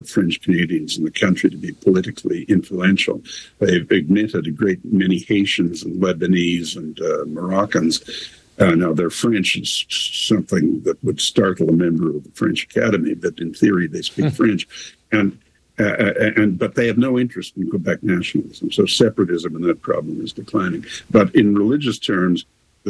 French Canadians in the country to be politically influential. They've admitted a great many Haitians and Lebanese and Moroccans. Now, their French is something that would startle a member of the French Academy, but in theory they speak French. But they have no interest in Quebec nationalism, so separatism and that problem is declining. But in religious terms,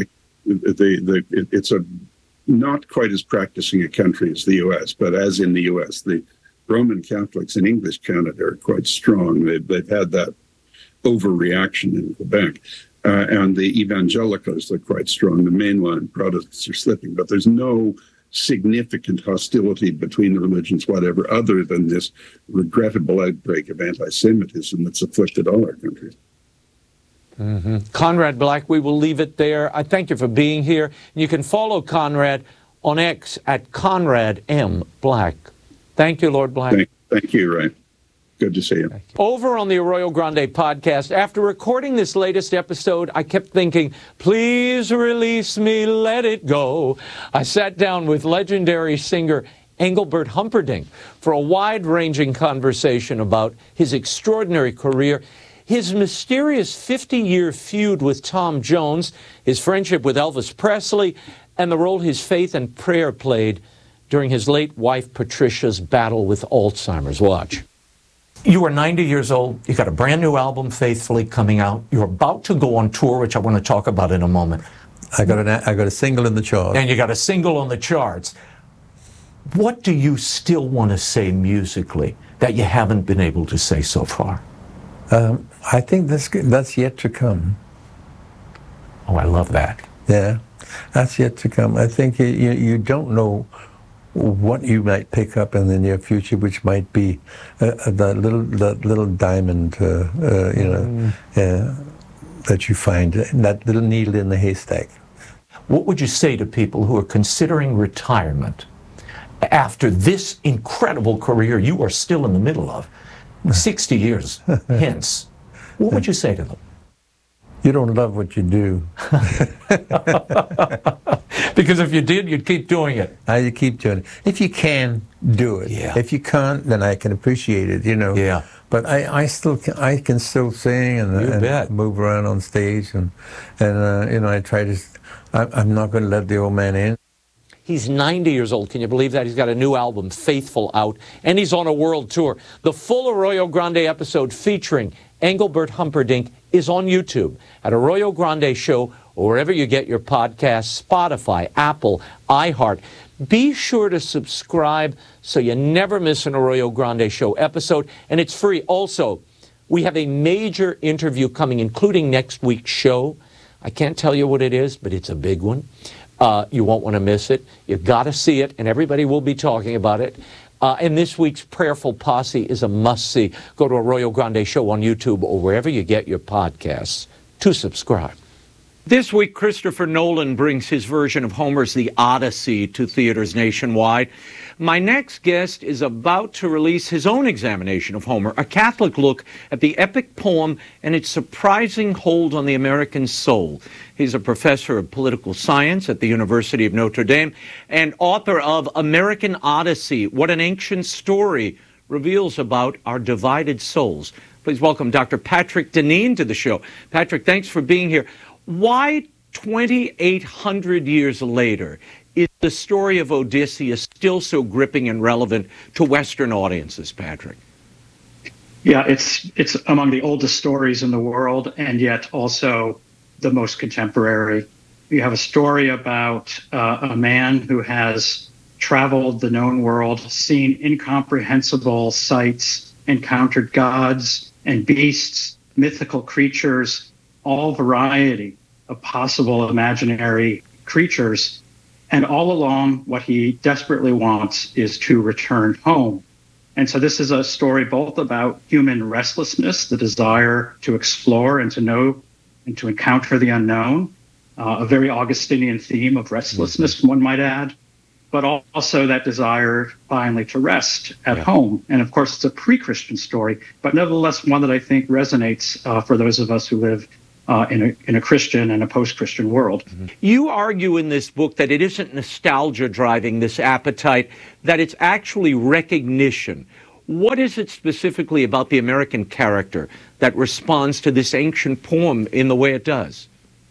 it's not quite as practicing a country as the U.S., but as in the U.S., the Roman Catholics in English Canada are quite strong. They've had that overreaction in Quebec. And the evangelicals are quite strong. The mainline Protestants are slipping. But there's no significant hostility between the religions, whatever, other than this regrettable outbreak of anti-Semitism that's afflicted all our countries. Mm-hmm. Conrad Black, we will leave it there. I thank you for being here. You can follow Conrad on X at Conrad M. Black. Thank you, Lord Black. Thank you, Ray. Good to see you. Over on the Arroyo Grande podcast, after recording this latest episode, I kept thinking, please release me, let it go. I sat down with legendary singer Engelbert Humperdinck for a wide-ranging conversation about his extraordinary career, his mysterious 50-year feud with Tom Jones, his friendship with Elvis Presley, and the role his faith and prayer played during his late wife Patricia's battle with Alzheimer's. Watch. You are 90 years old. You got a brand new album, Faithfully, coming out. You're about to go on tour, which I want to talk about in a moment. I got a single in the charts. And you got a single on the charts. What do you still want to say musically that you haven't been able to say so far? I think that's yet to come. Oh, I love that. Yeah, that's yet to come. I think you don't know what you might pick up in the near future, which might be that little diamond, that you find, that little needle in the haystack. What would you say to people who are considering retirement after this incredible career you are still in the middle of, 60 years hence? What would you say to them? You don't love what you do. Because if you did, you'd keep doing it. You keep doing it. If you can, do it. Yeah. If you can't, then I can appreciate it, Yeah. But I can still sing and move around on stage, and I try to. I'm not going to let the old man in. He's 90 years old. Can you believe that? He's got a new album, Faithful, out, and he's on a world tour. The full Arroyo Grande episode featuring Engelbert Humperdinck is on YouTube at Arroyo Grande Show, or wherever you get your podcasts, Spotify, Apple, iHeart. Be sure to subscribe so you never miss an Arroyo Grande Show episode, and it's free. Also, we have a major interview coming, including next week's show. I can't tell you what it is, but it's a big one. You won't want to miss it. You've got to see it, and everybody will be talking about it. And this week's Prayerful Posse is a must-see. Go to Arroyo Grande Show on YouTube or wherever you get your podcasts to subscribe. This week, Christopher Nolan brings his version of Homer's The Odyssey to theaters nationwide. My next guest is about to release his own examination of Homer, a Catholic look at the epic poem and its surprising hold on the American soul. He's a professor of political science at the University of Notre Dame and author of American Odyssey, What an Ancient Story Reveals About Our Divided Souls. Please welcome Dr. Patrick Deneen to the show. Patrick, thanks for being here. Why 2,800 years later is the story of Odysseus still so gripping and relevant to Western audiences, Patrick? Yeah, it's among the oldest stories in the world, and yet also the most contemporary. You have a story about a man who has traveled the known world, seen incomprehensible sights, encountered gods and beasts, mythical creatures, all variety of possible imaginary creatures. And all along, what he desperately wants is to return home. And so this is a story both about human restlessness, the desire to explore and to know and to encounter the unknown, a very Augustinian theme of restlessness, one might add, but also that desire finally to rest at home. And of course, it's a pre-Christian story, but nevertheless one that I think resonates for those of us who live in a Christian and a post-Christian world. You argue in this book that it isn't nostalgia driving this appetite, that it's actually recognition. What is it specifically about the American character that responds to this ancient poem in the way it does?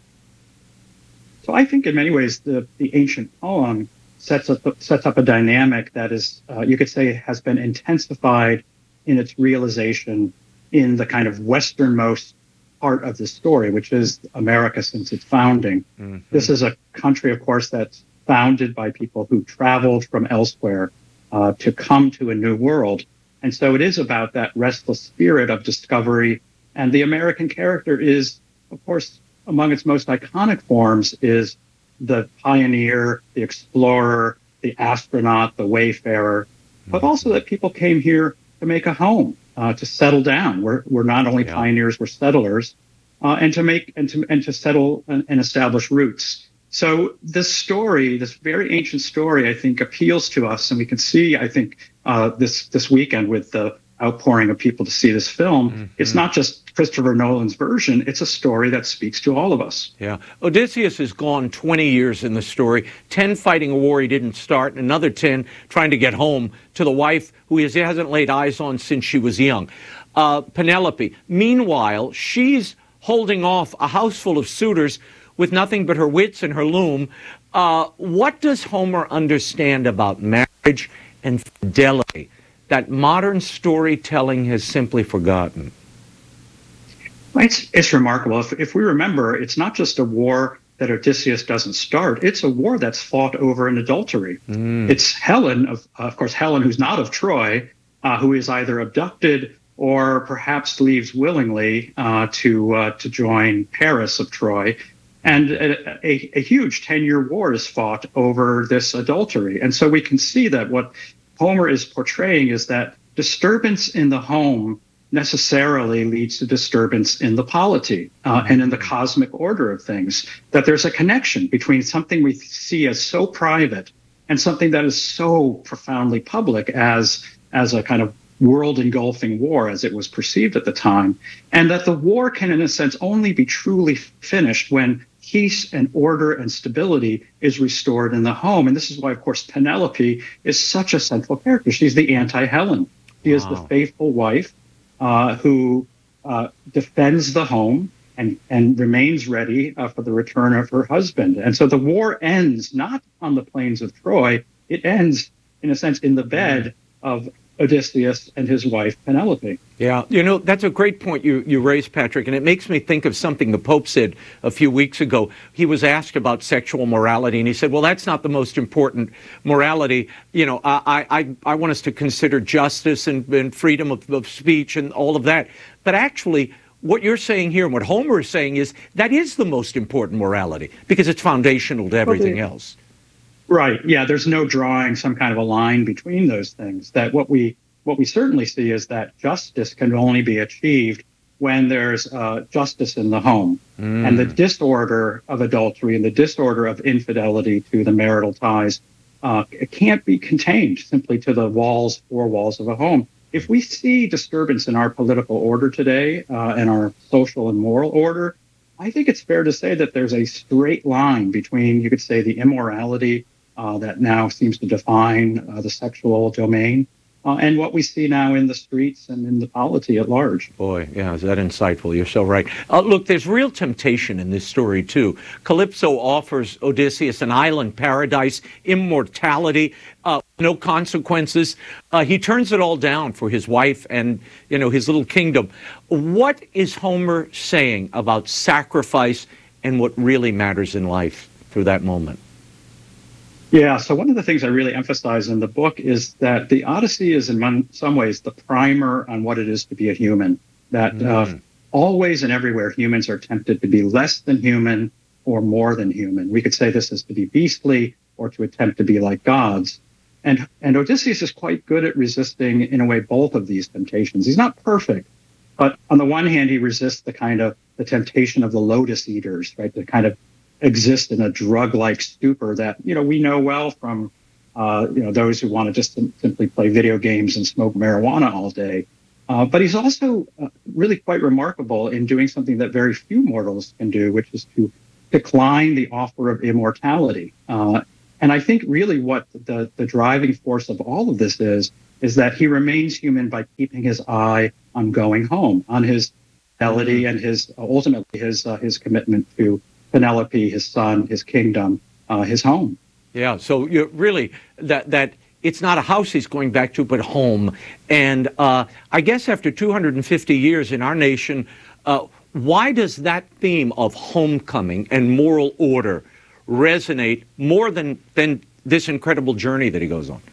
So I think in many ways the ancient poem sets up a dynamic that is, you could say, has been intensified in its realization in the kind of westernmost part of the story, which is America since its founding. Mm-hmm. This is a country, of course, that's founded by people who traveled from elsewhere to come to a new world. And so it is about that restless spirit of discovery. And the American character is, of course, among its most iconic forms is the pioneer, the explorer, the astronaut, the wayfarer, but also that people came here to make a home, to settle down. We're not only pioneers, we're settlers, and to settle and establish roots. So this story, this very ancient story, I think appeals to us, and we can see, I think, this weekend with the outpouring of people to see this film. Mm-hmm. It's not just Christopher Nolan's version, it's a story that speaks to all of us. Yeah. Odysseus has gone 20 years in the story, 10 fighting a war he didn't start, and another 10 trying to get home to the wife who he hasn't laid eyes on since she was young. Penelope, meanwhile, she's holding off a house full of suitors with nothing but her wits and her loom. What does Homer understand about marriage and fidelity that modern storytelling has simply forgotten? It's remarkable. If we remember, it's not just a war that Odysseus doesn't start. It's a war that's fought over an adultery. It's Helen, of course, Helen, who's not of Troy, who is either abducted or perhaps leaves willingly to join Paris of Troy. And a huge 10-year war is fought over this adultery. And so we can see that what Homer is portraying is that disturbance in the home necessarily leads to disturbance in the polity and in the cosmic order of things, that there's a connection between something we see as so private and something that is so profoundly public as a kind of world engulfing war as it was perceived at the time, and that the war can, in a sense, only be truly finished when peace and order and stability is restored in the home. And this is why, of course, Penelope is such a central character. She's the anti-Helen. She is the faithful wife who defends the home and remains ready for the return of her husband. And so the war ends not on the plains of Troy. It ends, in a sense, in the bed of Odysseus and his wife, Penelope. Yeah, that's a great point you raised, Patrick, and it makes me think of something the Pope said a few weeks ago. He was asked about sexual morality, and he said, well, that's not the most important morality. I want us to consider justice and freedom of speech and all of that. But actually, what you're saying here and what Homer is saying is that is the most important morality because it's foundational to everything else. Right. Yeah. There's no drawing some kind of a line between those things. That what we certainly see is that justice can only be achieved when there's justice in the home. And the disorder of adultery and the disorder of infidelity to the marital ties, it can't be contained simply to the four walls of a home. If we see disturbance in our political order today, and our social and moral order, I think it's fair to say that there's a straight line between, you could say, the immorality that now seems to define the sexual domain, and what we see now in the streets and in the polity at large. Boy, yeah, is that insightful. You're so right. Look, there's real temptation in this story, too. Calypso offers Odysseus an island paradise, immortality, no consequences. He turns it all down for his wife and, his little kingdom. What is Homer saying about sacrifice and what really matters in life through that moment? Yeah, so one of the things I really emphasize in the book is that the Odyssey is in some ways the primer on what it is to be a human, that always and everywhere humans are tempted to be less than human or more than human. We could say this is to be beastly or to attempt to be like gods. And Odysseus is quite good at resisting, in a way, both of these temptations. He's not perfect, but on the one hand, he resists the temptation of the lotus eaters, right? The kind of exist in a drug-like stupor that we know well from those who want to just simply play video games and smoke marijuana all day. But he's also really quite remarkable in doing something that very few mortals can do, which is to decline the offer of immortality. And I think really what the driving force of all of this is is that he remains human by keeping his eye on going home, on his fidelity and his ultimately his commitment to Penelope, his son, his kingdom, his home. Yeah, so you really that it's not a house he's going back to, but home. And I guess after 250 years in our nation, why does that theme of homecoming and moral order resonate more than this incredible journey that he goes on?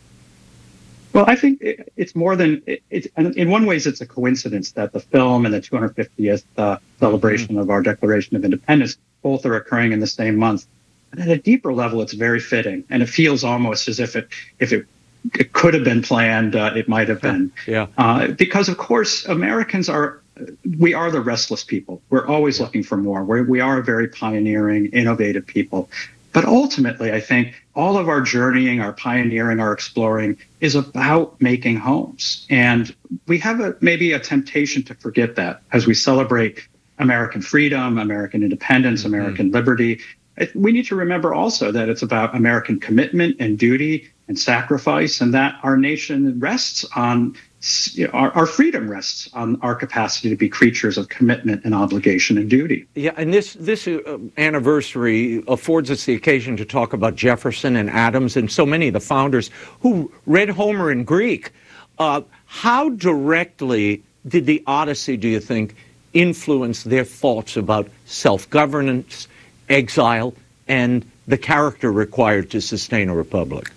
Well, I think it's more than it's. In one ways, it's a coincidence that the film and the 250th celebration of our Declaration of Independence both are occurring in the same month. But at a deeper level, it's very fitting, and it feels almost as if it could have been planned, it might have been. Yeah. Because of course, Americans are the restless people. We're always looking for more. We are a very pioneering, innovative people. But ultimately, I think all of our journeying, our pioneering, our exploring is about making homes. And we have maybe a temptation to forget that as we celebrate American freedom, American independence, American liberty. We need to remember also that it's about American commitment and duty and sacrifice, and that our nation rests on, our freedom rests on our capacity to be creatures of commitment and obligation and duty. Yeah, and this anniversary affords us the occasion to talk about Jefferson and Adams and so many of the founders who read Homer in Greek. How directly did the Odyssey, do you think, influence their thoughts about self-governance, exile, and the character required to sustain a republic?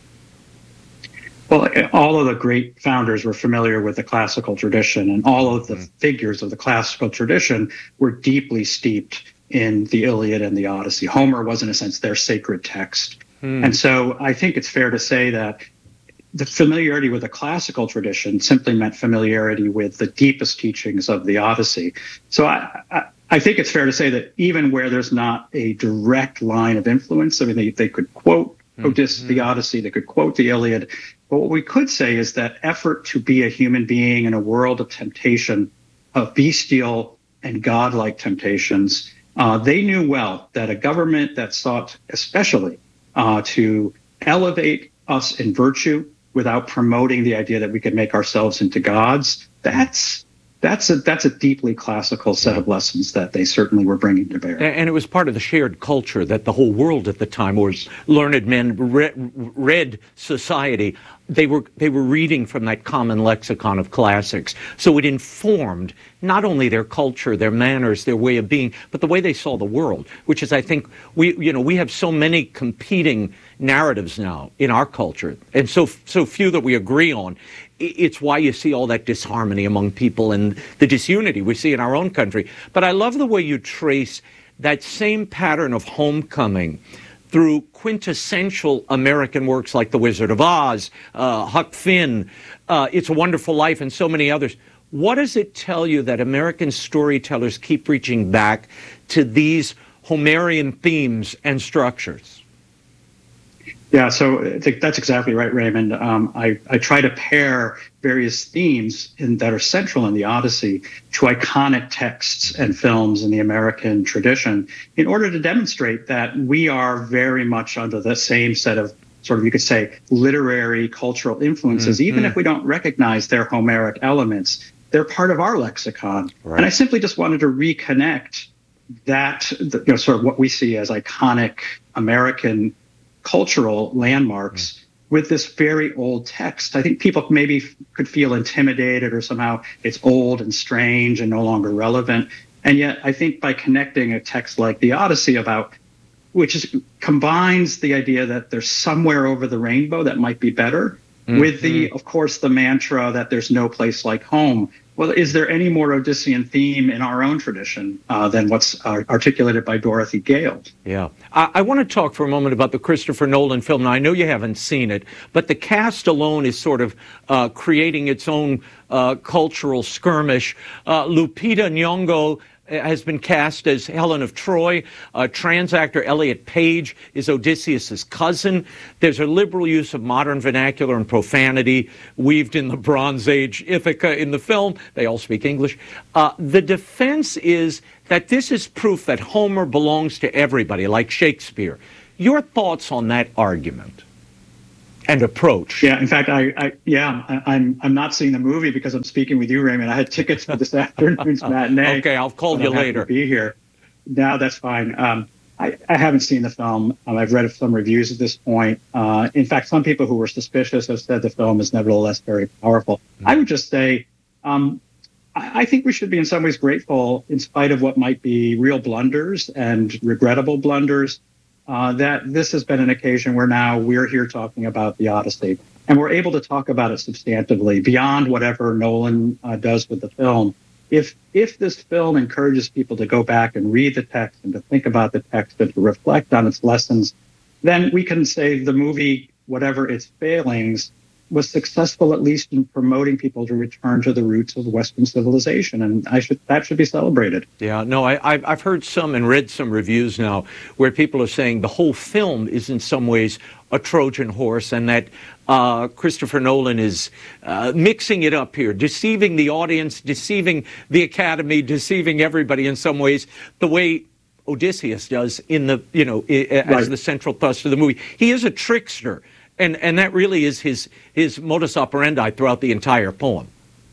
Well, all of the great founders were familiar with the classical tradition, and all of the figures of the classical tradition were deeply steeped in the Iliad and the Odyssey. Homer was, in a sense, their sacred text. And so I think it's fair to say that the familiarity with the classical tradition simply meant familiarity with the deepest teachings of the Odyssey. So I think it's fair to say that even where there's not a direct line of influence, I mean, they could quote Odysseus, the Odyssey, they could quote the Iliad. But what we could say is that effort to be a human being in a world of temptation, of bestial and godlike temptations, they knew well that a government that sought especially to elevate us in virtue without promoting the idea that we could make ourselves into gods, that's a deeply classical set of lessons that they certainly were bringing to bear. And it was part of the shared culture that the whole world at the time was learned men, read society. They were reading from that common lexicon of classics. So it informed not only their culture, their manners, their way of being, but the way they saw the world, which is, I think, we have so many competing narratives now in our culture, and so few that we agree on. It's why you see all that disharmony among people and the disunity we see in our own country. But I love the way you trace that same pattern of homecoming through quintessential American works like The Wizard of Oz, Huck Finn, It's a Wonderful Life, and so many others. What does it tell you that American storytellers keep reaching back to these Homerian themes and structures? Yeah, so I think that's exactly right, Raymond. I try to pair various themes that are central in the Odyssey to iconic texts and films in the American tradition in order to demonstrate that we are very much under the same set of sort of, you could say, literary cultural influences, even if we don't recognize their Homeric elements. They're part of our lexicon. Right. And I simply just wanted to reconnect that, sort of what we see as iconic American cultural landmarks with this very old text. I think people maybe could feel intimidated or somehow it's old and strange and no longer relevant. And yet I think by connecting a text like the Odyssey combines the idea that there's somewhere over the rainbow that might be better with of course, the mantra that there's no place like home. Well, is there any more Odyssean theme in our own tradition than what's articulated by Dorothy Gale? Yeah. I want to talk for a moment about the Christopher Nolan film. Now, I know you haven't seen it, but the cast alone is sort of creating its own cultural skirmish. Lupita Nyong'o has been cast as Helen of Troy. Trans actor Elliot Page is Odysseus' cousin. There's a liberal use of modern vernacular and profanity weaved in the Bronze Age Ithaca in the film. They all speak English. The defense is that this is proof that Homer belongs to everybody, like Shakespeare. Your thoughts on that argument? and approach. Yeah, in fact, I'm not seeing the movie because I'm speaking with you, Raymond. I had tickets for this afternoon's matinee. Okay, I'll call you later. To be here. No, that's fine. I haven't seen the film. I've read some reviews at this point. In fact, some people who were suspicious have said the film is nevertheless very powerful. I would just say, I think we should be in some ways grateful, in spite of what might be real blunders and regrettable blunders, that this has been an occasion where now we're here talking about the Odyssey. And we're able to talk about it substantively beyond whatever Nolan does with the film. If this film encourages people to go back and read the text and to think about the text and to reflect on its lessons, then we can say the movie, whatever its failings, was successful at least in promoting people to return to the roots of Western civilization, and that should be celebrated. Yeah, no, I've heard some and read some reviews now where people are saying the whole film is in some ways a Trojan horse, and that Christopher Nolan is mixing it up here, deceiving the audience, deceiving the Academy, deceiving everybody in some ways, the way Odysseus does in the, as the central thrust of the movie. He is a trickster. And that really is his modus operandi throughout the entire poem.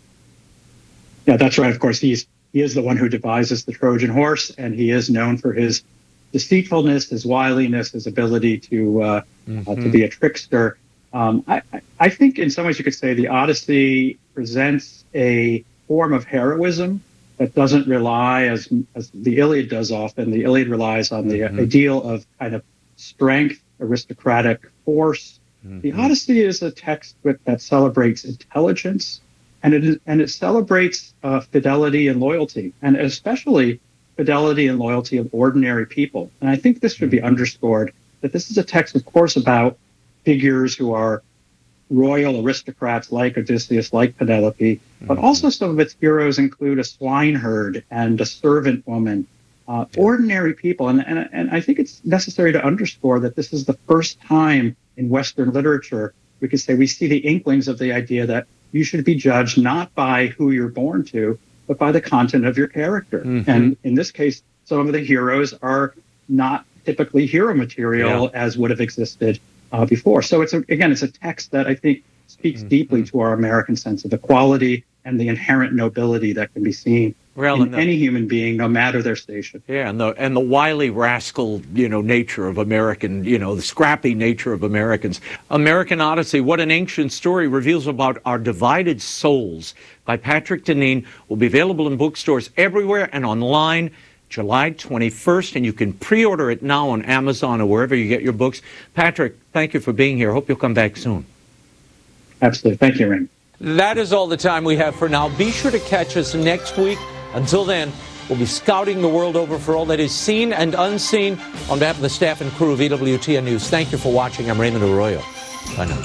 Yeah, that's right. Of course, he is the one who devises the Trojan horse, and he is known for his deceitfulness, his wiliness, his ability to be a trickster. I think in some ways you could say the Odyssey presents a form of heroism that doesn't rely, as the Iliad does often. The Iliad relies on the ideal of kind of strength, aristocratic force. The Odyssey is a text that celebrates intelligence, and it celebrates fidelity and loyalty, and especially fidelity and loyalty of ordinary people. And I think this should be underscored, that this is a text, of course, about figures who are royal aristocrats like Odysseus, like Penelope, but also some of its heroes include a swineherd and a servant woman, ordinary people. And I think it's necessary to underscore that this is the first time in Western literature we could say we see the inklings of the idea that you should be judged not by who you're born to, but by the content of your character. And in this case, some of the heroes are not typically hero material as would have existed before. So it's a text that I think speaks deeply to our American sense of equality and the inherent nobility that can be seen in any human being, no matter their station. Yeah, and the wily rascal, nature of American, the scrappy nature of Americans. American Odyssey, what an ancient story, reveals about our divided souls, by Patrick Deneen, will be available in bookstores everywhere and online July 21st, and you can pre-order it now on Amazon or wherever you get your books. Patrick, thank you for being here. Hope you'll come back soon. Absolutely. Thank you, Raymond. That is all the time we have for now. Be sure to catch us next week. Until then, we'll be scouting the world over for all that is seen and unseen. On behalf of the staff and crew of EWTN News, thank you for watching. I'm Raymond Arroyo. Bye now.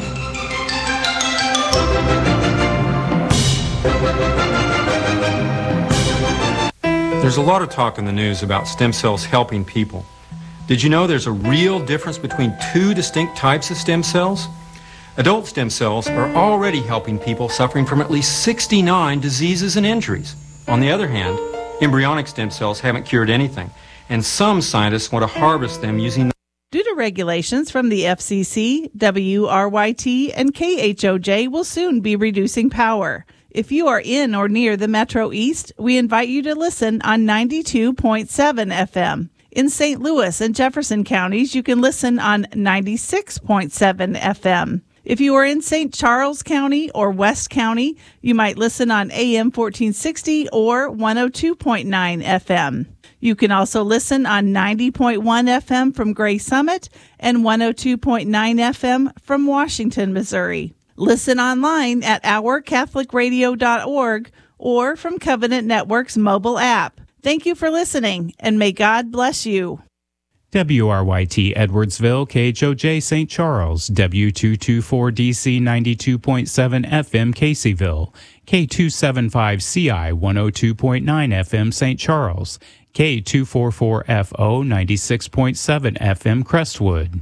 There's a lot of talk in the news about stem cells helping people. Did you know there's a real difference between two distinct types of stem cells? Adult stem cells are already helping people suffering from at least 69 diseases and injuries. On the other hand, embryonic stem cells haven't cured anything, and some scientists want to harvest them using Due to regulations from the FCC, WRYT, and KHOJ will soon be reducing power. If you are in or near the Metro East, we invite you to listen on 92.7 FM. In St. Louis and Jefferson counties, you can listen on 96.7 FM. If you are in St. Charles County or West County, you might listen on AM 1460 or 102.9 FM. You can also listen on 90.1 FM from Gray Summit and 102.9 FM from Washington, Missouri. Listen online at ourcatholicradio.org or from Covenant Network's mobile app. Thank you for listening, and may God bless you. WRYT Edwardsville, KHOJ St. Charles, W224DC 92.7 FM Caseyville, K275CI 102.9 FM St. Charles, K244FO 96.7 FM Crestwood.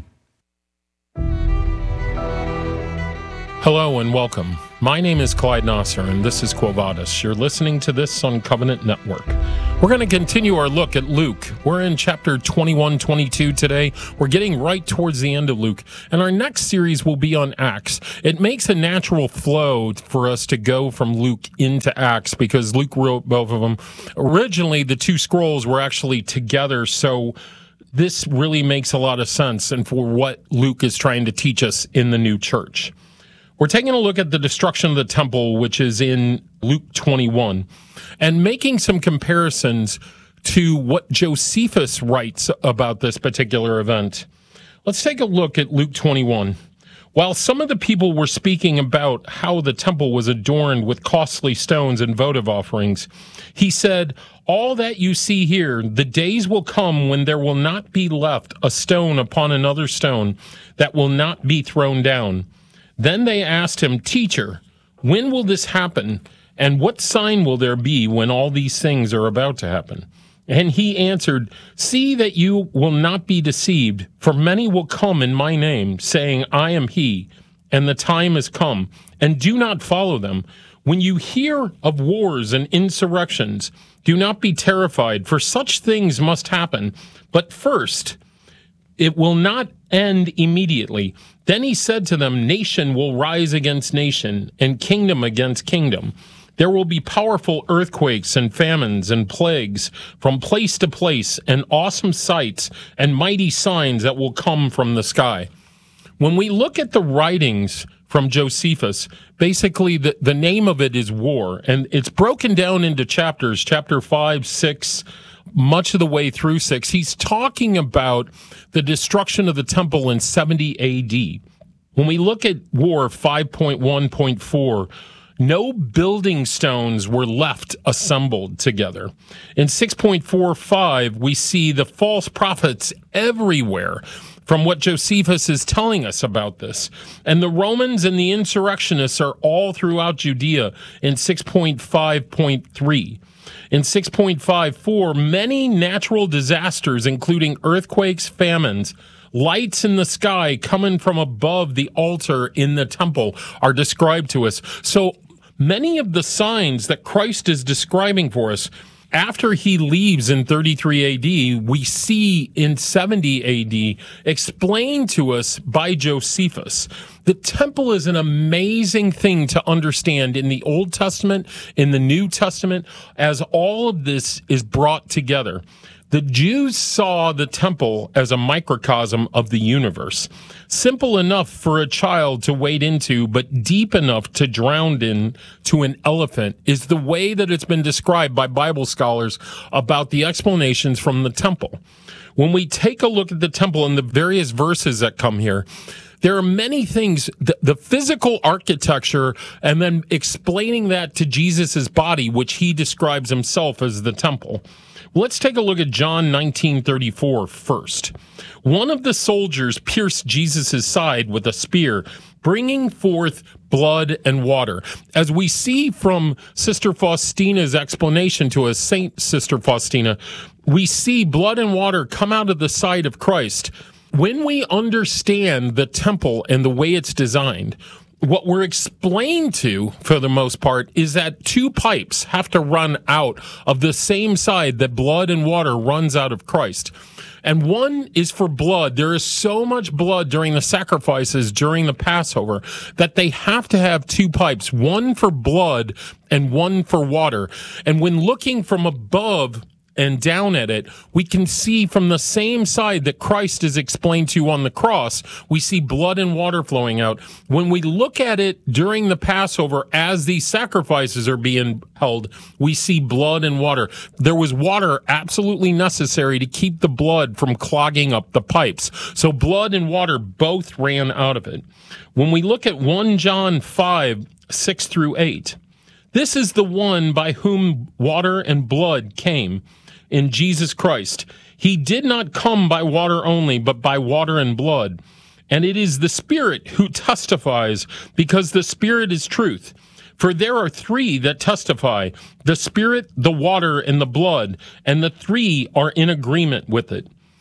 Hello and welcome. My name is Clyde Nasser, and this is Quo Vadis. You're listening to this on Covenant Network. We're going to continue our look at Luke. We're in chapter 21, 22 today. We're getting right towards the end of Luke. And our next series will be on Acts. It makes a natural flow for us to go from Luke into Acts because Luke wrote both of them. Originally, the two scrolls were actually together, so this really makes a lot of sense and for what Luke is trying to teach us in the new church. We're taking a look at the destruction of the temple, which is in Luke 21, and making some comparisons to what Josephus writes about this particular event. Let's take a look at Luke 21. While some of the people were speaking about how the temple was adorned with costly stones and votive offerings, he said, "All that you see here, the days will come when there will not be left a stone upon another stone that will not be thrown down." Then they asked him, "Teacher, when will this happen? And what sign will there be when all these things are about to happen?" And he answered, "See that you will not be deceived, for many will come in my name, saying, 'I am he,' and the time has come, and do not follow them. When you hear of wars and insurrections, do not be terrified, for such things must happen. But first, it will not end immediately." Then he said to them, "Nation will rise against nation, and kingdom against kingdom. There will be powerful earthquakes and famines and plagues from place to place, and awesome sights and mighty signs that will come from the sky." When we look at the writings from Josephus, basically the name of it is War, and it's broken down into chapters, chapter 5, 6, much of the way through 6. He's talking about the destruction of the temple in 70 AD. When we look at War 5.1.4, no building stones were left assembled together. In 6.45, we see the false prophets everywhere from what Josephus is telling us about this. And the Romans and the insurrectionists are all throughout Judea in 6.5.3. In 6.54, many natural disasters, including earthquakes, famines, lights in the sky coming from above the altar in the temple are described to us. So many of the signs that Christ is describing for us after he leaves in 33 AD, we see in 70 AD explained to us by Josephus. The temple is an amazing thing to understand in the Old Testament, in the New Testament, as all of this is brought together. The Jews saw the temple as a microcosm of the universe. Simple enough for a child to wade into, but deep enough to drown in to an elephant is the way that it's been described by Bible scholars about the explanations from the temple. When we take a look at the temple and the various verses that come here, there are many things, the physical architecture, and then explaining that to Jesus' body, which he describes himself as the temple. Let's take a look at John 19:34 first. One of the soldiers pierced Jesus' side with a spear, bringing forth blood and water. As we see from Sister Faustina's explanation to us, Saint Sister Faustina, we see blood and water come out of the side of Christ. When we understand the temple and the way it's designed, what we're explained to, for the most part, is that two pipes have to run out of the same side that blood and water runs out of Christ. And one is for blood. There is so much blood during the sacrifices during the Passover that they have to have two pipes, one for blood and one for water. And when looking from above and down at it, we can see from the same side that Christ is explained to on the cross, we see blood and water flowing out. When we look at it during the Passover as these sacrifices are being held, we see blood and water. There was water absolutely necessary to keep the blood from clogging up the pipes. So blood and water both ran out of it. When we look at 1 John 5, 6 through 8, this is the one by whom water and blood came, in Jesus Christ. He did not come by water only, but by water and blood. And it is the Spirit who testifies, because the Spirit is truth. For there are three that testify, the Spirit, the water, and the blood, and the three are in agreement with it.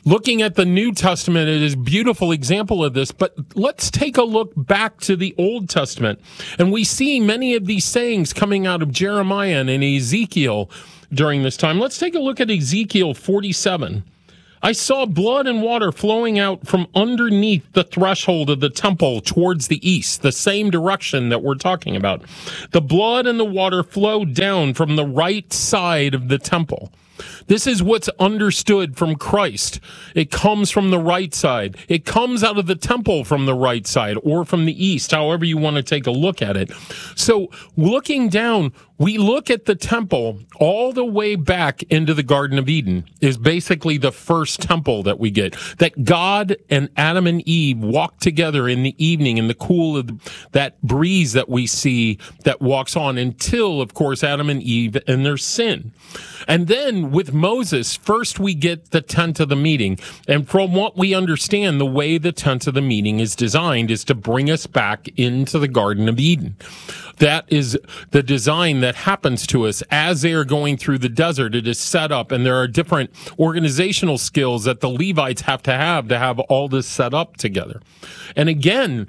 Looking at the New Testament, it is a beautiful example of this, but let's take a look back to the Old Testament. And we see many of these sayings coming out of Jeremiah and Ezekiel during this time. Let's take a look at Ezekiel 47. I saw blood and water flowing out from underneath the threshold of the temple towards the east, the same direction that we're talking about. The blood and the water flowed down from the right side of the temple. This is what's understood from Christ. It comes from the right side. It comes out of the temple from the right side or from the east, however you want to take a look at it. So looking down, we look at the temple all the way back into the Garden of Eden is basically the first temple that we get. That God and Adam and Eve walk together in the evening in the cool of that breeze that we see that walks on until, of course, Adam and Eve and their sin. And then with Moses, first we get the tent of the meeting. And from what we understand, the way the tent of the meeting is designed is to bring us back into the Garden of Eden. That is the design that happens to us as they are going through the desert. It is set up, and there are different organizational skills that the Levites have all this set up together. And again,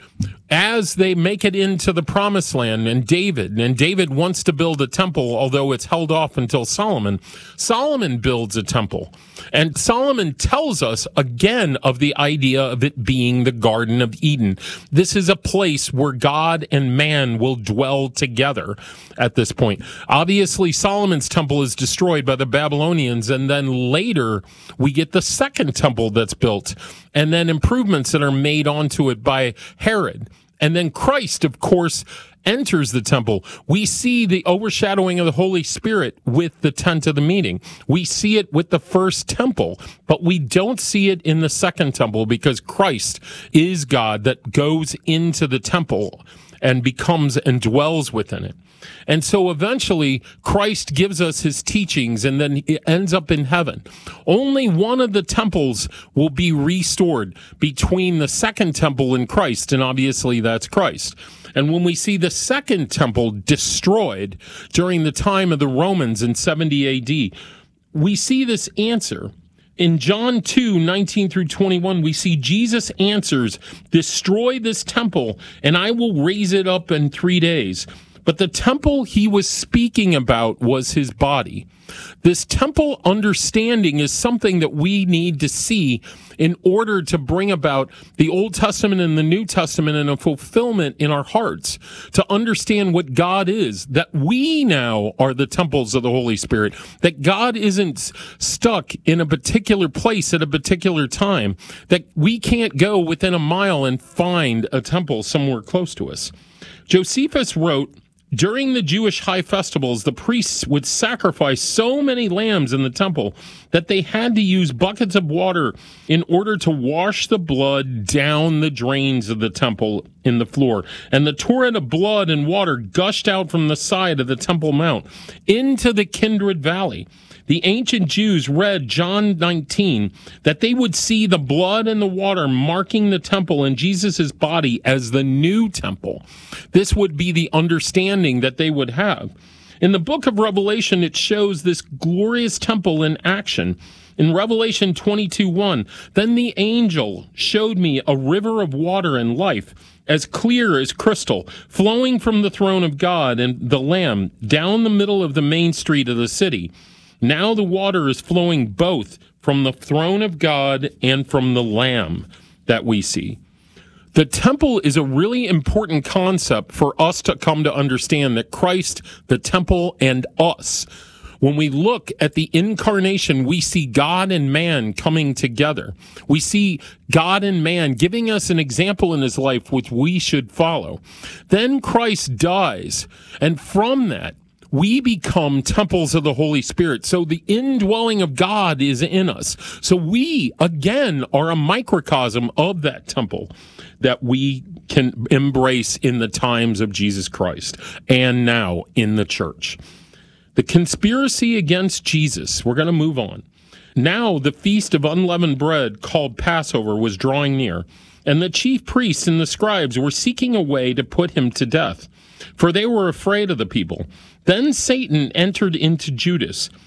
as they make it into the promised land, and David wants to build a temple, although it's held off until Solomon builds a temple. And Solomon tells us again of the idea of it being the Garden of Eden. This is a place where God and man will dwell together at this point. Obviously, Solomon's temple is destroyed by the Babylonians, and then later we get the second temple that's built, and then improvements that are made onto it by Herod. And then Christ, of course, enters the temple. We see the overshadowing of the Holy Spirit with the tent of the meeting. We see it with the first temple, but we don't see it in the second temple because Christ is God that goes into the temple and becomes and dwells within it. And so eventually Christ gives us his teachings and then it ends up in heaven. Only one of the temples will be restored between the second temple and Christ, and obviously that's Christ. And when we see the second temple destroyed during the time of the Romans in 70 AD, we see this answer. In John 2:19 through 21, we see Jesus answers, "Destroy this temple, and I will raise it up in 3 days." But the temple he was speaking about was his body. This temple understanding is something that we need to see in order to bring about the Old Testament and the New Testament and a fulfillment in our hearts, to understand what God is, that we now are the temples of the Holy Spirit, that God isn't stuck in a particular place at a particular time, that we can't go within a mile and find a temple somewhere close to us. Josephus wrote, "During the Jewish high festivals, the priests would sacrifice so many lambs in the temple that they had to use buckets of water in order to wash the blood down the drains of the temple in the floor. And the torrent of blood and water gushed out from the side of the Temple Mount into the Kindred Valley. The ancient Jews read John 19, that they would see the blood and the water marking the temple and Jesus' body as the new temple. This would be the understanding that they would have. In the book of Revelation, it shows this glorious temple in action. In Revelation 22:1, then the angel showed me a river of water and life, as clear as crystal, flowing from the throne of God and the Lamb down the middle of the main street of the city. Now the water is flowing both from the throne of God and from the Lamb that we see. The temple is a really important concept for us to come to understand, that Christ, the temple, and us. When we look at the incarnation, we see God and man coming together. We see God and man giving us an example in his life which we should follow. Then Christ dies, and from that, we become temples of the Holy Spirit. So the indwelling of God is in us. So we, again, are a microcosm of that temple that we can embrace in the times of Jesus Christ and now in the church. The conspiracy against Jesus, we're going to move on. Now the feast of unleavened bread called Passover was drawing near, and the chief priests and the scribes were seeking a way to put him to death, for they were afraid of the people. Then Satan entered into Judas.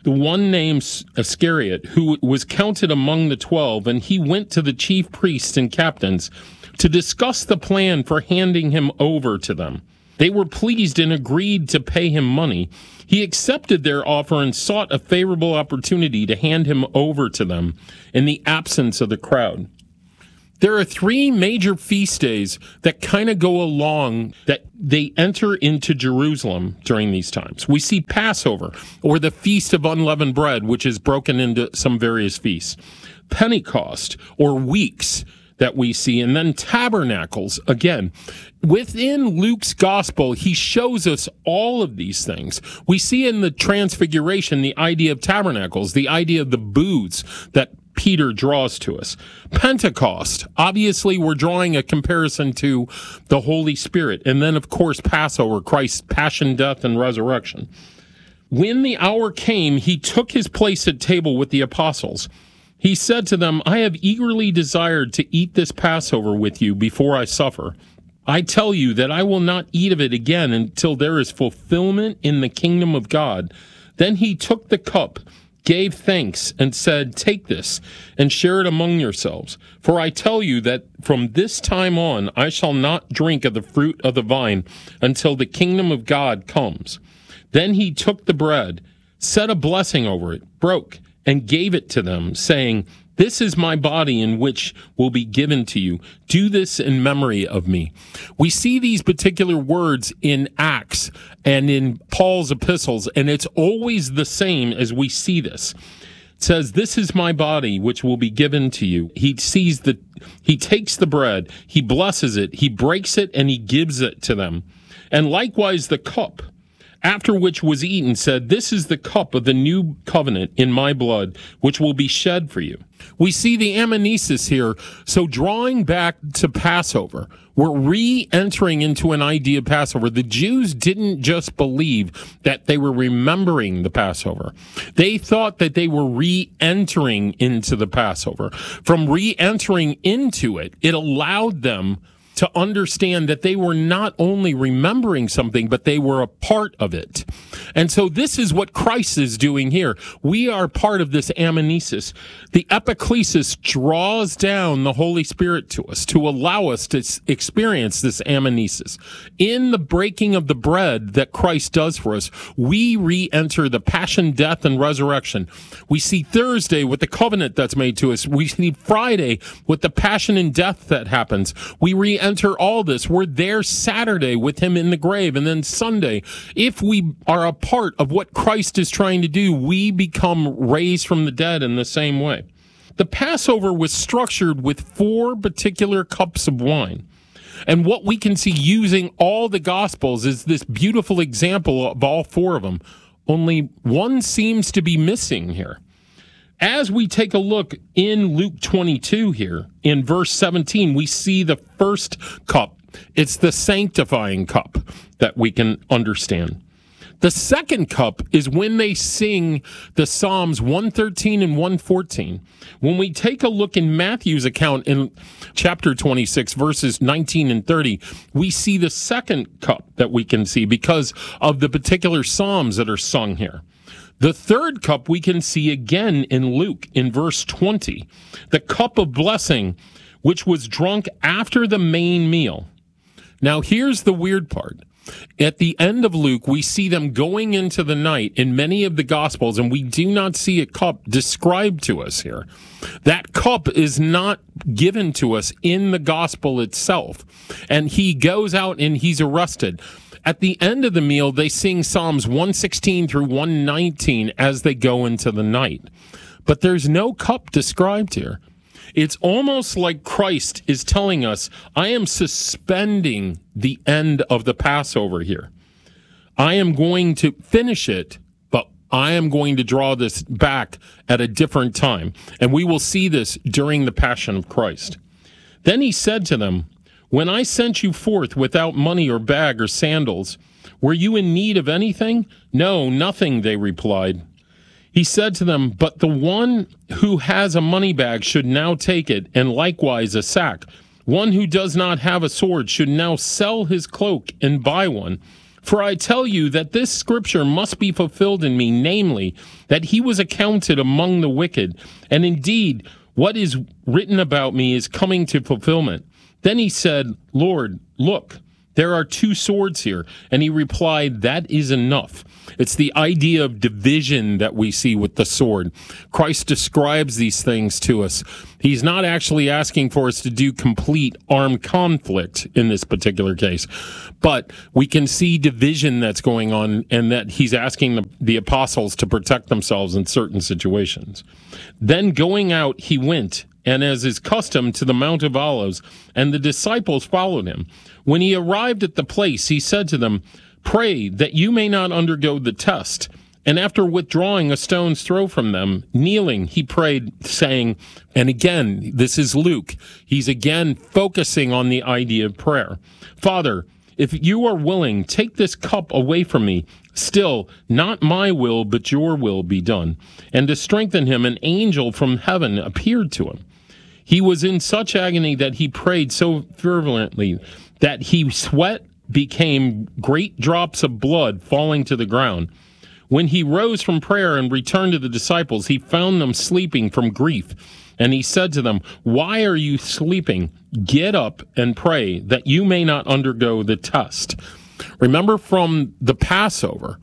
the one named Iscariot, who was counted among the 12, and he went to the chief priests and captains to discuss the plan for handing him over to them. They were pleased and agreed to pay him money. He accepted their offer and sought a favorable opportunity to hand him over to them in the absence of the crowd. There are three major feast days that kind of go along, that they enter into Jerusalem during these times. We see Passover, or the Feast of Unleavened Bread, which is broken into some various feasts. Pentecost, or weeks, that we see, and then tabernacles. Again, within Luke's gospel, he shows us all of these things. We see in the Transfiguration the idea of tabernacles, the idea of the booths that Peter draws to us. Pentecost, obviously we're drawing a comparison to the Holy Spirit. And then, of course, Passover, Christ's passion, death, and resurrection. When the hour came, he took his place at table with the apostles. He said to them, I have eagerly desired to eat this Passover with you before I suffer. I tell you that I will not eat of it again until there is fulfillment in the kingdom of God. Then he took the cup, gave thanks, and said, take this and share it among yourselves. For I tell you that from this time on I shall not drink of the fruit of the vine until the kingdom of God comes. Then he took the bread, said a blessing over it, broke, and gave it to them, saying, this is my body in which will be given to you. Do this in memory of me. We see these particular words in Acts and in Paul's epistles, and it's always the same as we see this. It says, this is my body which will be given to you. He takes the bread, he blesses it, he breaks it, and he gives it to them. And likewise the cup, after which was eaten, said, this is the cup of the new covenant in my blood, which will be shed for you. We see the amnesis here. So drawing back to Passover, we're re-entering into an idea of Passover. The Jews didn't just believe that they were remembering the Passover. They thought that they were re-entering into the Passover. From re-entering into it, it allowed them to understand that they were not only remembering something, but they were a part of it. And so this is what Christ is doing here. We are part of this amnesis. The epiclesis draws down the Holy Spirit to us to allow us to experience this amnesis. In the breaking of the bread that Christ does for us, we re-enter the passion, death, and resurrection. We see Thursday with the covenant that's made to us. We see Friday with the passion and death that happens. We re-enter all this. We're there Saturday with him in the grave. And then Sunday, if we are a part of what Christ is trying to do, we become raised from the dead in the same way. The Passover was structured with 4 particular cups of wine. And what we can see using all the Gospels is this beautiful example of all 4 of them. Only one seems to be missing here. As we take a look in Luke 22 here, in verse 17, we see the first cup. It's the sanctifying cup that we can understand. The second cup is when they sing the Psalms 113 and 114. When we take a look in Matthew's account in chapter 26, verses 19 and 30, we see the second cup that we can see because of the particular Psalms that are sung here. The third cup we can see again in Luke in verse 20, the cup of blessing, which was drunk after the main meal. Now here's the weird part. At the end of Luke, we see them going into the night in many of the Gospels, and we do not see a cup described to us here. That cup is not given to us in the Gospel itself. And he goes out and he's arrested. At the end of the meal, they sing Psalms 116 through 119 as they go into the night. But there's no cup described here. It's almost like Christ is telling us, I am suspending the end of the Passover here. I am going to finish it, but I am going to draw this back at a different time. And we will see this during the Passion of Christ. Then he said to them, when I sent you forth without money or bag or sandals, were you in need of anything? No, nothing, they replied. He said to them, but the one who has a money bag should now take it, and likewise a sack. One who does not have a sword should now sell his cloak and buy one, For I tell you that this scripture must be fulfilled in me, namely, that he was accounted among the wicked. And indeed, what is written about me is coming to fulfillment. Then he said, Lord, look, there are 2 swords here. And he replied, that is enough. It's the idea of division that we see with the sword. Christ describes these things to us. He's not actually asking for us to do complete armed conflict in this particular case, but we can see division that's going on, and that he's asking the apostles to protect themselves in certain situations. Then going out, he went, and as is custom, to the Mount of Olives, and the disciples followed him. When he arrived at the place, he said to them, pray that you may not undergo the test. And after withdrawing a stone's throw from them, kneeling, he prayed, saying, and again, this is Luke, he's again focusing on the idea of prayer. Father, if you are willing, take this cup away from me. Still, not my will, but your will be done. And to strengthen him, an angel from heaven appeared to him. He was in such agony that he prayed so fervently that he sweat became great drops of blood falling to the ground. When he rose from prayer and returned to the disciples, he found them sleeping from grief. And he said to them, why are you sleeping? Get up and pray that you may not undergo the test. Remember from the Passover,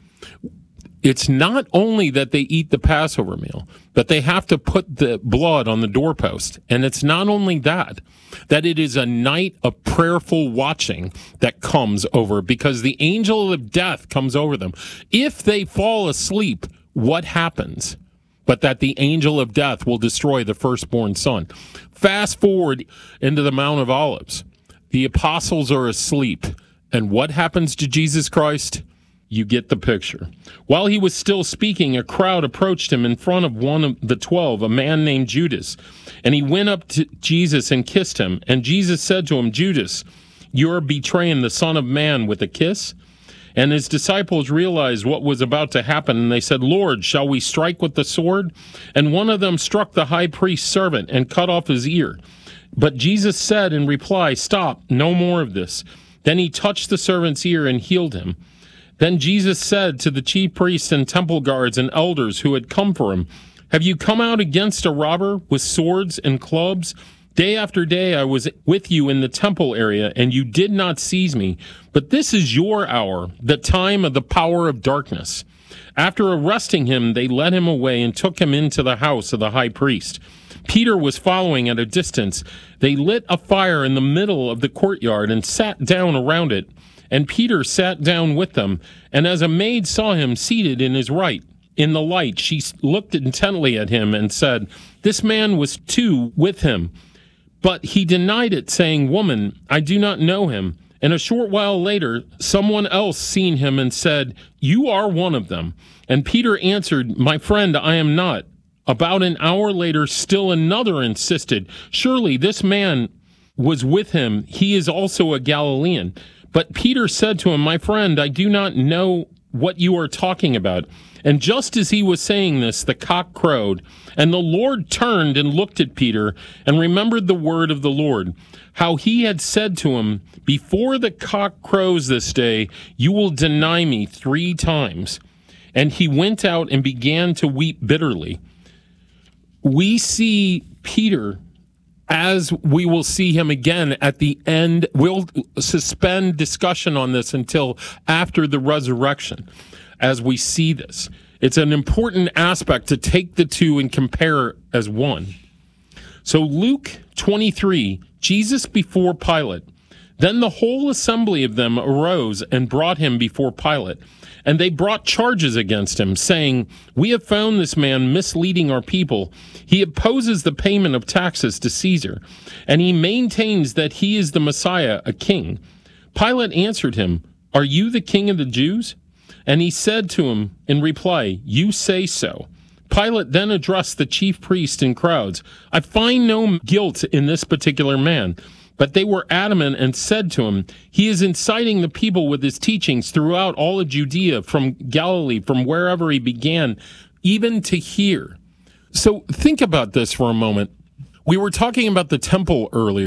it's not only that they eat the Passover meal, but they have to put the blood on the doorpost. And it's not only that it is a night of prayerful watching that comes over, because the angel of death comes over them. If they fall asleep, what happens? But that the angel of death will destroy the firstborn son. Fast forward into the Mount of Olives. The apostles are asleep. And what happens to Jesus Christ? You get the picture. While he was still speaking, a crowd approached him in front of one of the 12, a man named Judas. And he went up to Jesus and kissed him. And Jesus said to him, Judas, you're betraying the Son of Man with a kiss? And his disciples realized what was about to happen, and they said, Lord, shall we strike with the sword? And one of them struck the high priest's servant and cut off his ear. But Jesus said in reply, stop, no more of this. Then he touched the servant's ear and healed him. Then Jesus said to the chief priests and temple guards and elders who had come for him, have you come out against a robber with swords and clubs? Day after day I was with you in the temple area, and you did not seize me. But this is your hour, the time of the power of darkness. After arresting him, they led him away and took him into the house of the high priest. Peter was following at a distance. They lit a fire in the middle of the courtyard and sat down around it. And Peter sat down with them. And as a maid saw him seated in his right, in the light, she looked intently at him and said, this man was too with him. But he denied it, saying, woman, I do not know him. And a short while later, someone else seen him and said, you are one of them. And Peter answered, my friend, I am not. About an hour later, still another insisted, surely this man was with him. He is also a Galilean. But Peter said to him, my friend, I do not know what you are talking about. And just as he was saying this, the cock crowed, and the Lord turned and looked at Peter and remembered the word of the Lord, how he had said to him, before the cock crows this day, you will deny me 3 times. And he went out and began to weep bitterly. We see Peter, as we will see him again at the end. We'll suspend discussion on this until after the resurrection as we see this. It's an important aspect to take the two and compare as one. So Luke 23, Jesus before Pilate. Then the whole assembly of them arose and brought him before Pilate. And they brought charges against him, saying, we have found this man misleading our people. He opposes the payment of taxes to Caesar, and he maintains that he is the Messiah, a king. Pilate answered him, are you the king of the Jews? And he said to him in reply, you say so. Pilate then addressed the chief priests and crowds, I find no guilt in this particular man. But they were adamant and said to him, he is inciting the people with his teachings throughout all of Judea, from Galilee, from wherever he began, even to here. So think about this for a moment. We were talking about the temple earlier,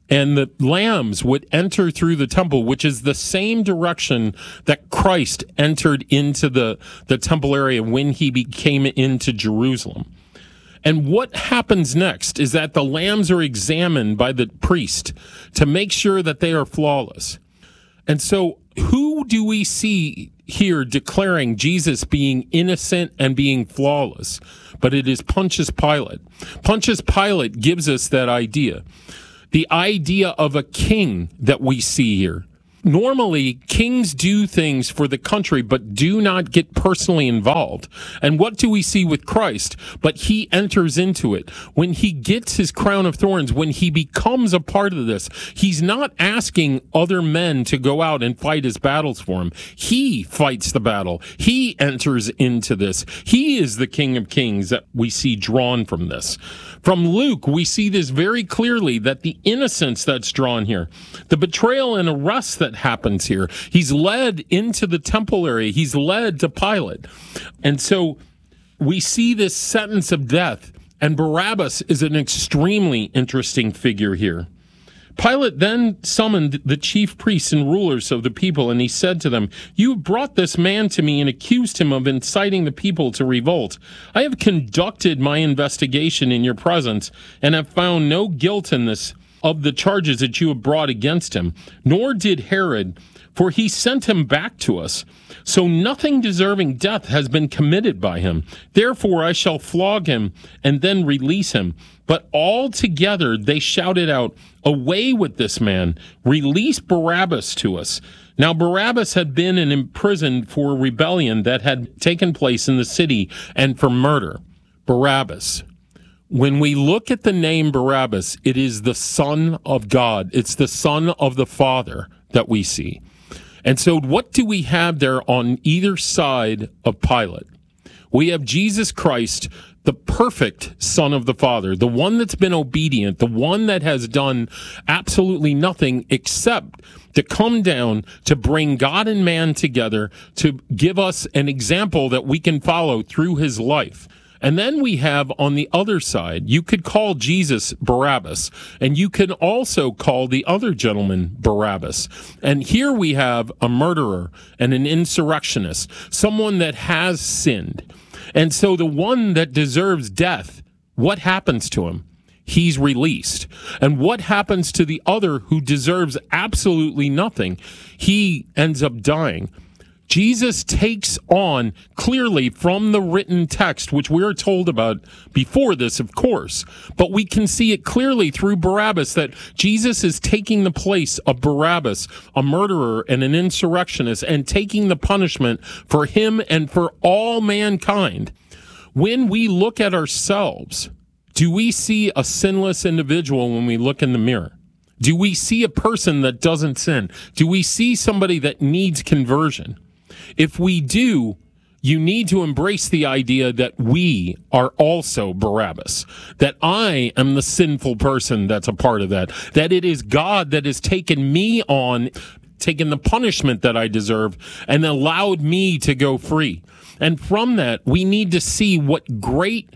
and the lambs would enter through the temple, which is the same direction that Christ entered into the temple area when he came into Jerusalem. And what happens next is that the lambs are examined by the priest to make sure that they are flawless. And so who do we see here declaring Jesus being innocent and being flawless? But it is Pontius Pilate. Pontius Pilate gives us that idea. The idea of a king that we see here. Normally, kings do things for the country, but do not get personally involved. And what do we see with Christ? But he enters into it. When he gets his crown of thorns, when he becomes a part of this, he's not asking other men to go out and fight his battles for him. He fights the battle. He enters into this. He is the King of Kings that we see drawn from this. From Luke, we see this very clearly, that the innocence that's drawn here, the betrayal and arrest that happens here, he's led into the temple area. He's led to Pilate. And so we see this sentence of death, and Barabbas is an extremely interesting figure here. Pilate then summoned the chief priests and rulers of the people, and he said to them, "You have brought this man to me and accused him of inciting the people to revolt. I have conducted my investigation in your presence and have found no guilt in this of the charges that you have brought against him, nor did Herod, for he sent him back to us. So nothing deserving death has been committed by him. Therefore I shall flog him and then release him." But all together they shouted out, "Away with this man! Release Barabbas to us." Now Barabbas had been imprisoned for rebellion that had taken place in the city and for murder. Barabbas. When we look at the name Barabbas, it is the Son of God. It's the Son of the Father that we see. And so what do we have there on either side of Pilate? We have Jesus Christ, the perfect Son of the Father, the one that's been obedient, the one that has done absolutely nothing except to come down to bring God and man together, to give us an example that we can follow through his life. And then we have on the other side, you could call Jesus Barabbas, and you can also call the other gentleman Barabbas. And here we have a murderer and an insurrectionist, someone that has sinned. And so the one that deserves death, what happens to him? He's released. And what happens to the other who deserves absolutely nothing? He ends up dying. Jesus takes on clearly from the written text, which we're told about before this, of course, but we can see it clearly through Barabbas that Jesus is taking the place of Barabbas, a murderer and an insurrectionist, and taking the punishment for him and for all mankind. When we look at ourselves, do we see a sinless individual when we look in the mirror? Do we see a person that doesn't sin? Do we see somebody that needs conversion? If we do, you need to embrace the idea that we are also Barabbas, that I am the sinful person that's a part of that it is God that has taken me on, taken the punishment that I deserve, and allowed me to go free. And from that, we need to see what great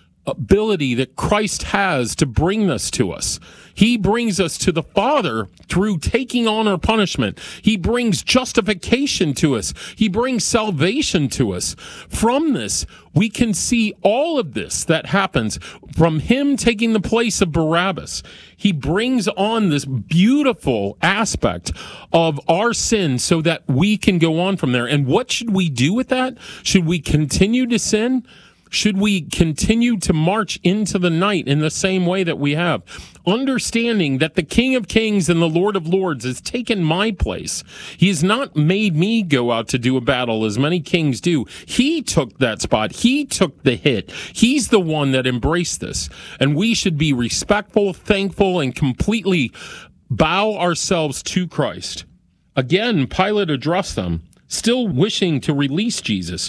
ability that Christ has to bring this to us. He brings us to the Father through taking on our punishment. He brings justification to us. He brings salvation to us. From this, we can see all of this that happens from him taking the place of Barabbas. He brings on this beautiful aspect of our sin so that we can go on from there. And what should we do with that? Should we continue to sin? Should we continue to march into the night in the same way that we have? Understanding that the King of Kings and the Lord of Lords has taken my place. He has not made me go out to do a battle as many kings do. He took that spot. He took the hit. He's the one that embraced this. And we should be respectful, thankful, and completely bow ourselves to Christ. Again, Pilate addressed them, still wishing to release Jesus.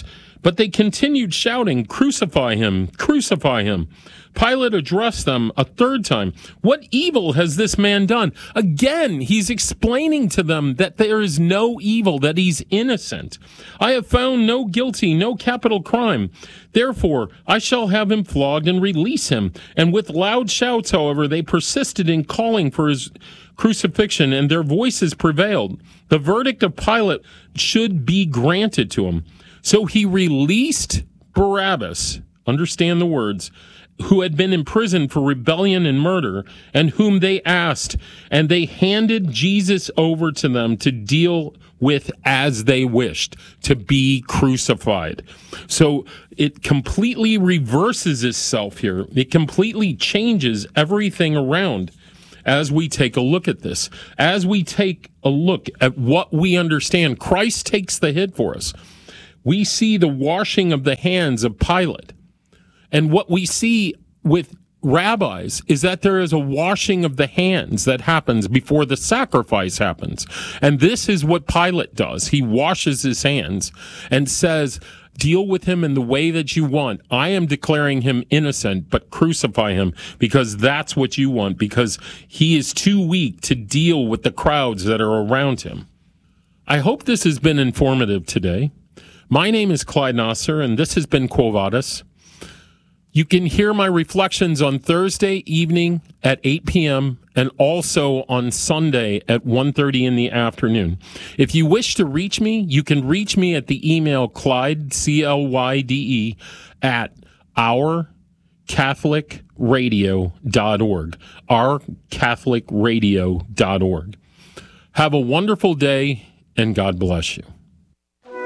But they continued shouting, "Crucify him! Crucify him!" Pilate addressed them a third time. "What evil has this man done?" Again, he's explaining to them that there is no evil, that he's innocent. "I have found no guilty, no capital crime. Therefore, I shall have him flogged and release him." And with loud shouts, however, they persisted in calling for his crucifixion, and their voices prevailed. The verdict of Pilate should be granted to him. So he released Barabbas, understand the words, who had been imprisoned for rebellion and murder, and whom they asked, and they handed Jesus over to them to deal with as they wished, to be crucified. So it completely reverses itself here. It completely changes everything around as we take a look at this. As we take a look at what we understand, Christ takes the hit for us. We see the washing of the hands of Pilate. And what we see with rabbis is that there is a washing of the hands that happens before the sacrifice happens. And this is what Pilate does. He washes his hands and says, deal with him in the way that you want. I am declaring him innocent, but crucify him because that's what you want, because he is too weak to deal with the crowds that are around him. I hope this has been informative today. My name is Clyde Nasser, and this has been Quo Vadis. You can hear my reflections on Thursday evening at 8 p.m. and also on Sunday at 1:30 in the afternoon. If you wish to reach me, you can reach me at the email Clyde, C-L-Y-D-E, at ourcatholicradio.org, ourcatholicradio.org. Have a wonderful day, and God bless you.